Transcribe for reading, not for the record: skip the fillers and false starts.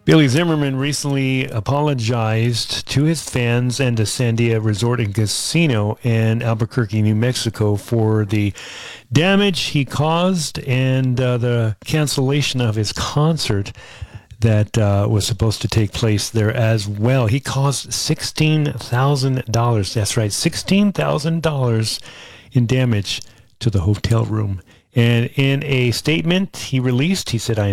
Billy Zimmerman recently apologized to his fans and to Sandia Resort and Casino in Albuquerque, New Mexico, for the damage he caused and the cancellation of his concert that was supposed to take place there as well. He caused $16,000. That's right, $16,000 in damage to the hotel room. And in a statement he released, he said,